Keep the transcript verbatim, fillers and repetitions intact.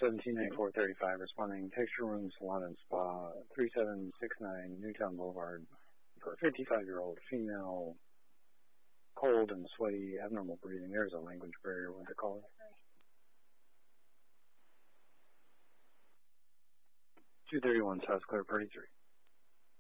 seventeen ninety-four thirty-five, responding texture room, salon and spa, three seven six nine Newtown Boulevard, for a fifty-five-year-old female, cold and sweaty, abnormal breathing. There's a language barrier with the caller. two thirty-one South Clare, Party three.